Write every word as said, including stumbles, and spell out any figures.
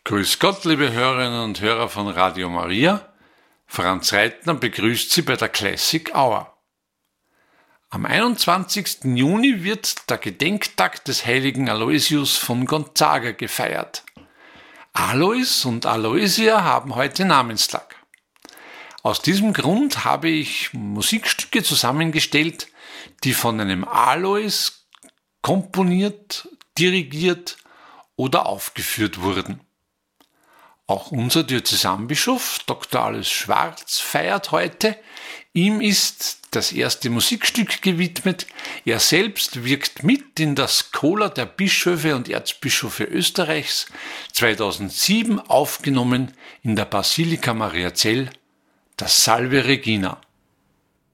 Grüß Gott, liebe Hörerinnen und Hörer von Radio Maria. Franz Reitner begrüßt Sie bei der Classic Hour. Am einundzwanzigsten Juni wird der Gedenktag des heiligen Aloysius von Gonzaga gefeiert. Alois und Aloysia haben heute Namenstag. Aus diesem Grund habe ich Musikstücke zusammengestellt, die von einem Alois komponiert, dirigiert oder aufgeführt wurden. Auch unser Diözesanbischof, Doktor Alois Schwarz, feiert heute. Ihm ist das erste Musikstück gewidmet. Er selbst wirkt mit in der Schola der Bischöfe und Erzbischöfe Österreichs, zweitausendsieben aufgenommen in der Basilika Mariazell, das Salve Regina.